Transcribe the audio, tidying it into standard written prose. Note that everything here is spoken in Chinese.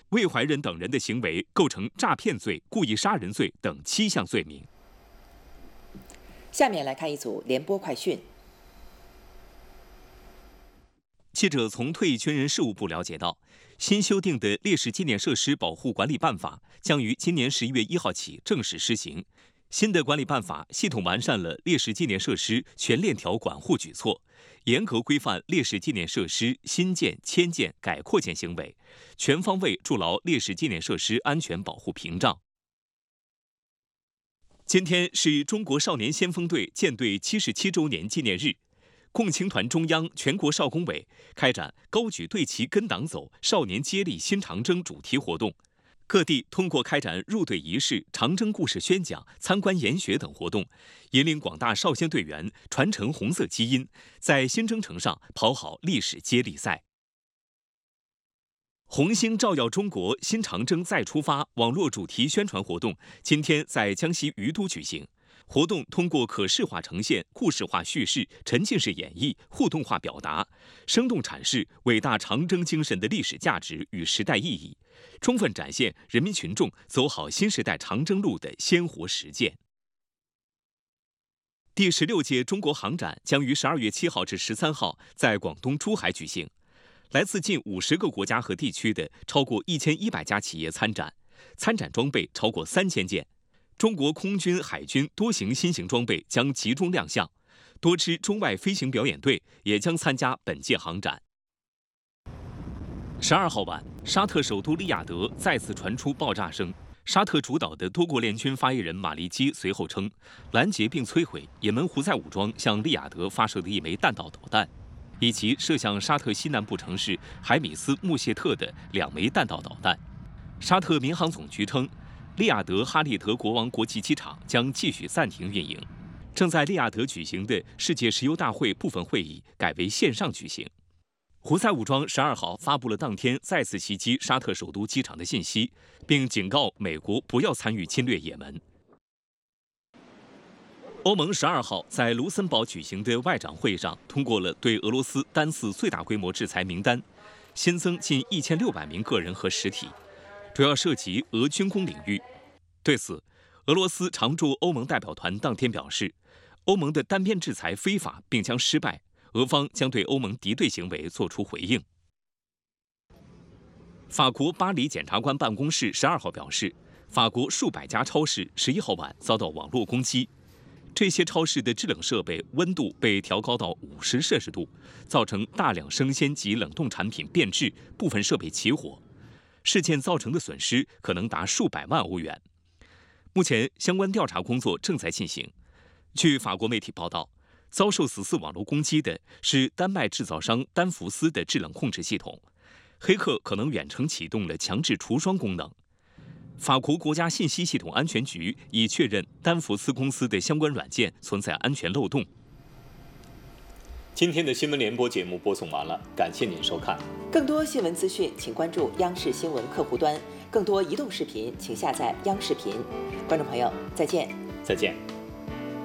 魏怀仁等人的行为构成诈骗罪、故意杀人罪等7项罪名。 下面来看一组联播快讯。 记者从退役军人事务部了解到，新修订的烈士纪念设施保护管理办法将于今年11月1号起正式施行。新的管理办法系统完善了烈士纪念设施全链条管护举措，严格规范烈士纪念设施新建、迁建、改扩建行为，全方位筑牢烈士纪念设施安全保护屏障。今天是中国少年先锋队建队77周年纪念日。共青团中央、全国少工委开展高举队旗跟党走少年接力新长征主题活动，各地通过开展入队仪式、长征故事宣讲、参观研学等活动，引领广大少先队员传承红色基因，在新征程上跑好历史接力赛。红星照耀中国新长征再出发网络主题宣传活动今天在江西于都举行。活动通过可视化呈现、故事化叙事、沉浸式演绎、互动化表达，生动阐释伟大长征精神的历史价值与时代意义，充分展现人民群众走好新时代长征路的鲜活实践。第16届中国航展将于12月7号至13号在广东珠海举行，来自近50个国家和地区的超过1100家企业参展，参展装备超过3000件。中国空军、海军多型新型装备将集中亮相，多支中外飞行表演队也将参加本届航展。12号晚，沙特首都利雅得再次传出爆炸声。沙特主导的多国联军发言人马利基随后称，拦截并摧毁也门胡塞武装向利雅得发射的1枚弹道导弹，以及射向沙特西南部城市海米斯穆谢特的2枚弹道导弹。沙特民航总局称，利雅得哈利德国王国际机场将继续暂停运营，正在利雅得举行的世界石油大会部分会议改为线上举行。胡塞武装12号发布了当天再次袭击沙特首都机场的信息，并警告美国不要参与侵略也门。欧盟12号在卢森堡举行的外长会议上通过了对俄罗斯单次最大规模制裁名单，新增近1600名个人和实体，主要涉及俄军工领域。对此，俄罗斯常驻欧盟代表团当天表示，欧盟的单边制裁非法并将失败，俄方将对欧盟敌对行为作出回应。法国巴黎检察官办公室12号表示，法国数百家超市11号晚遭到网络攻击，这些超市的制冷设备温度被调高到50摄氏度，造成大量生鲜及冷冻产品变质，部分设备起火。事件造成的损失可能达数百万欧元。目前相关调查工作正在进行。据法国媒体报道，遭受此次网络攻击的是丹麦制造商丹福斯的制冷控制系统，黑客可能远程启动了强制除霜功能。法国国家信息系统安全局已确认丹福斯公司的相关软件存在安全漏洞。 今天的新闻联播节目播送完了，感谢您收看。 更多新闻资讯，请关注央视新闻客户端；更多移动视频，请下载央视频。观众朋友，再见。 再见。